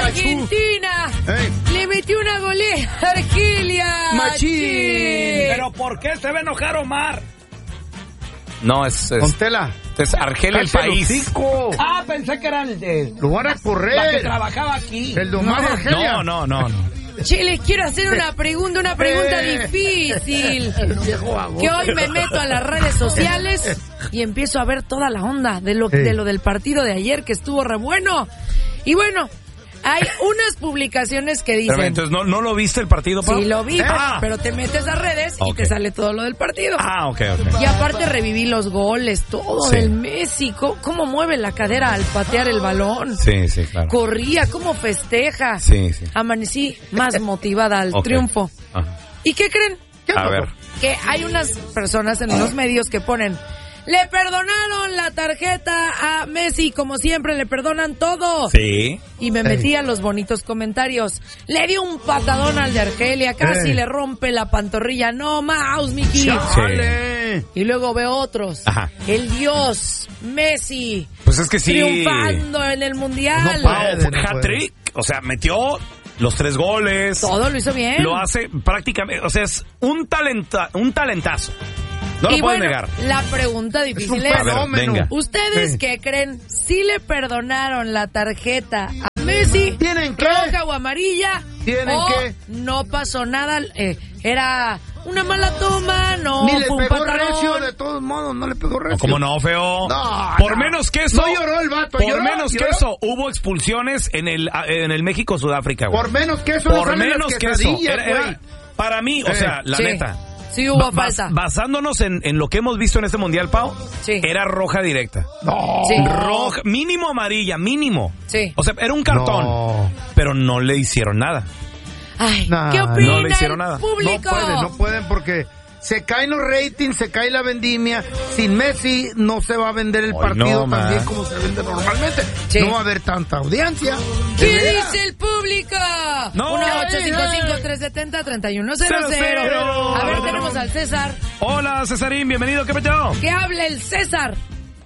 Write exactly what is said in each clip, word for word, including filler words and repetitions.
Argentina Ey. le metió una golea a Argelia. Machín. ¿Pero por qué se va a enojar Omar? No, es... es Contela. Es Argelia el Cállate país. el hocico. Ah, pensé que eran de... Lo van a la que correr. trabajaba aquí. El de Omar Argelia. No, no, no, no. Che, les quiero hacer una pregunta, una pregunta Eh. difícil. Viejo baboso. Que hoy me meto a las redes sociales y empiezo a ver toda la onda de lo, Sí. de lo del partido de ayer, que estuvo re bueno. Y bueno, hay unas publicaciones que Pero, dicen... entonces, ¿no, ¿no lo viste el partido, Pau? Sí, lo vi, Ah. pero te metes a redes y Ok. te sale todo lo del partido. Ah, ok, ok. Y aparte reviví los goles, todo Sí. del Messi, cómo, cómo mueve la cadera al patear el balón. Sí, sí, claro. Corría, cómo festeja. Sí, sí. Amanecí más motivada al Ok. triunfo. Ajá. ¿Y qué creen? A ver. Que hay unas personas en los medios que ponen: le perdonaron la tarjeta a Messi, como siempre le perdonan todo. Sí. Y me metí a los bonitos comentarios. Le dio un patadón al de Argelia, casi Ey. le rompe la pantorrilla. No, mouse, Miki. Chale. Y luego veo otros. Ajá. El dios Messi Pues es que sí. triunfando en el mundial. No Pau, puede, fue no puede. hat-trick. O sea, metió los tres goles. Todo lo hizo bien. Lo hace prácticamente. O sea, es un, talenta, un talentazo. No lo y puedes bueno, negar. la pregunta Es un difícil es, A ver, fenómeno. venga. ¿ustedes Sí. qué creen? ¿Si le perdonaron la tarjeta a Messi? ¿Tienen qué? ¿Roja o amarilla? ¿Tienen ¿O qué? no pasó nada? Eh, era una mala toma, no Ni le fue un pegó patadón. recio, de todos modos, no le pegó recio. ¿Cómo no, feo? No, por no. menos que eso. No lloró el vato, Por lloró, menos lloró. que eso, hubo expulsiones en el, en el México-Sudáfrica, güey. Por menos que eso no Por salen menos las que eso. quesadillas, Era- era- güey. para mí, o Eh. sea, la Sí. neta. Sí hubo ba- bas- falta. basándonos en, en lo que hemos visto en este mundial, Pau, Sí. era roja directa. No. Sí. Roja, mínimo amarilla, mínimo. Sí. O sea, era un cartón. No. Pero no le hicieron nada. Ay, Nah, ¿qué no opina le hicieron el nada. público? No pueden, no pueden porque se caen los ratings, se cae la vendimia. Sin Messi no se va a vender el Ay, partido no, tan bien man. como se vende normalmente. Sí. No va a haber tanta audiencia. ¿Qué ¿De veras? dice el público? No. uno ocho cinco cinco, tres siete cero, tres uno cero cero. Cero. A ver, tenemos al César. Hola, Cesarín, bienvenido. ¿Qué peteo? Que hable el César.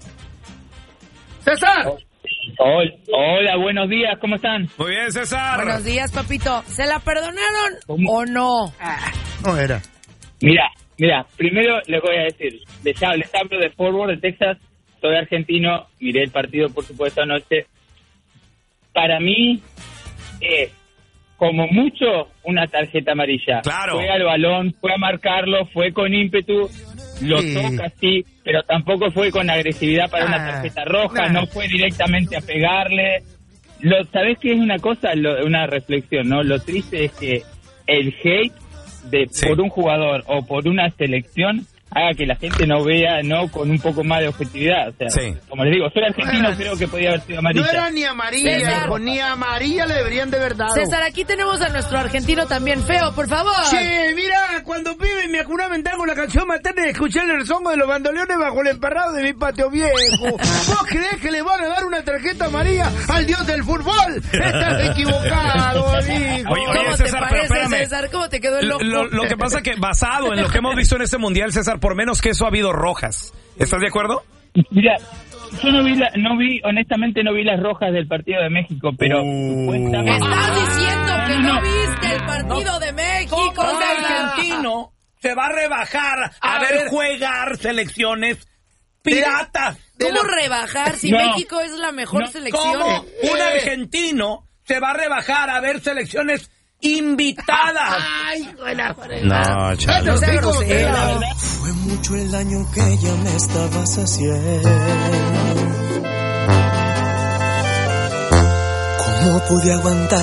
César. Hola, hola, buenos días, ¿cómo están? Muy bien, César. Buenos días, papito. ¿Se la perdonaron ¿Cómo? o no? No era. Mira, mira, primero les voy a decir, les hablo, les hablo de Fort Worth, de Texas, soy argentino, miré el partido por supuesto anoche. Para mí es como mucho una tarjeta amarilla. Claro. Fue al balón, fue a marcarlo, fue con ímpetu, lo Sí. toca sí, pero tampoco fue con agresividad para Ah, una tarjeta roja, nah. no fue directamente a pegarle. Lo, ¿sabés qué es una cosa? Lo- una reflexión, ¿no? Lo triste es que el hate de Sí. por un jugador o por una selección haga que la gente no vea, no, con un poco más de objetividad. O sea, Sí. como les digo, soy argentino, Bueno, creo que podía haber sido No amarilla. era ni amarilla, César. hijo, ni amarilla le deberían de verdad. César, aquí tenemos a nuestro argentino también feo, por favor. Che, mira, cuando pibe me acunaba a con la canción materna y escuché el rezongo de los bandoleones bajo el emparrado de mi patio viejo. ¿Vos creés que le van a dar una tarjeta amarilla al dios del fútbol? Estás equivocado, amigo. Oye, ¿Cómo oye, te César, pero parece, espérame. César? ¿Cómo te quedó el ojo? Lo, lo que pasa que basado en lo que hemos visto en este mundial, César, por menos que eso ha habido rojas. ¿Estás de acuerdo? Mira, yo no vi, la, no vi, honestamente no vi las rojas del partido de México, pero Uh. supuestamente... Estás diciendo que no No. viste el partido de México. ¿Cómo un César? argentino se va a rebajar a, ver jugar selecciones piratas? ¿Cómo rebajar si No. México es la mejor No. selección? ¿Cómo un argentino se va a rebajar a ver selecciones invitadas? Ay, buena. No, chaval. No sea Digo, grosero. Fue mucho el daño que ya me estabas haciendo. ¿Cómo pude aguantar?